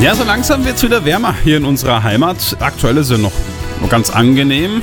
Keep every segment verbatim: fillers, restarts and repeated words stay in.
Ja, so langsam wird es wieder wärmer hier in unserer Heimat. Aktuell ist es noch ganz angenehm.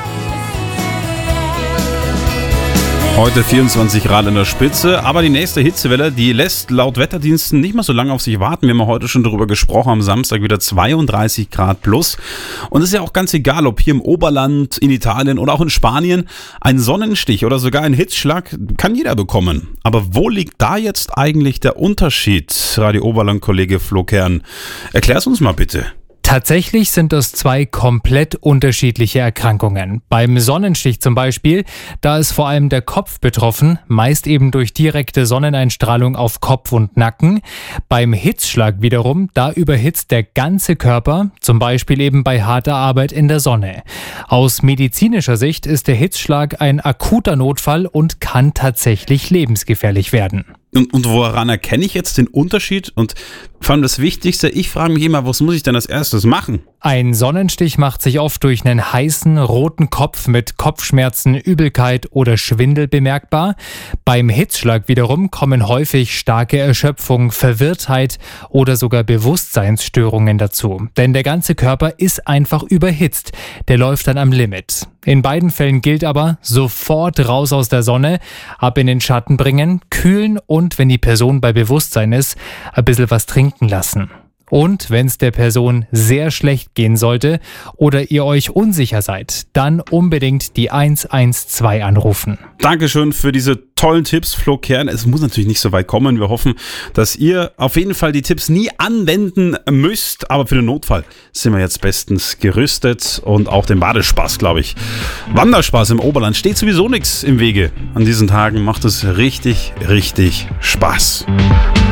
Heute vierundzwanzig Grad in der Spitze, aber die nächste Hitzewelle, die lässt laut Wetterdiensten nicht mal so lange auf sich warten. Wir haben heute schon darüber gesprochen, am Samstag wieder zweiunddreißig Grad plus. Und es ist ja auch ganz egal, ob hier im Oberland, in Italien oder auch in Spanien, ein Sonnenstich oder sogar ein Hitzschlag kann jeder bekommen. Aber wo liegt da jetzt eigentlich der Unterschied? Radio Oberland-Kollege Flo Kern, erklär's uns mal bitte. Tatsächlich sind das zwei komplett unterschiedliche Erkrankungen. Beim Sonnenstich zum Beispiel, da ist vor allem der Kopf betroffen, meist eben durch direkte Sonneneinstrahlung auf Kopf und Nacken. Beim Hitzschlag wiederum, da überhitzt der ganze Körper, zum Beispiel eben bei harter Arbeit in der Sonne. Aus medizinischer Sicht ist der Hitzschlag ein akuter Notfall und kann tatsächlich lebensgefährlich werden. Und, und woran erkenne ich jetzt den Unterschied? Und vor allem das Wichtigste, ich frage mich immer, was muss ich denn als erstes machen? Ein Sonnenstich macht sich oft durch einen heißen, roten Kopf mit Kopfschmerzen, Übelkeit oder Schwindel bemerkbar. Beim Hitzschlag wiederum kommen häufig starke Erschöpfung, Verwirrtheit oder sogar Bewusstseinsstörungen dazu. Denn der ganze Körper ist einfach überhitzt. Der läuft dann am Limit. In beiden Fällen gilt aber, sofort raus aus der Sonne, ab in den Schatten bringen, kühlen und, wenn die Person bei Bewusstsein ist, ein bisschen was trinken lassen. Und wenn es der Person sehr schlecht gehen sollte oder ihr euch unsicher seid, dann unbedingt die eins eins zwei anrufen. Dankeschön für diese tollen Tipps, Flo Kern. Es muss natürlich nicht so weit kommen. Wir hoffen, dass ihr auf jeden Fall die Tipps nie anwenden müsst. Aber für den Notfall sind wir jetzt bestens gerüstet und auch den Badespaß, glaube ich. Wanderspaß im Oberland steht sowieso nichts im Wege. An diesen Tagen macht es richtig, richtig Spaß.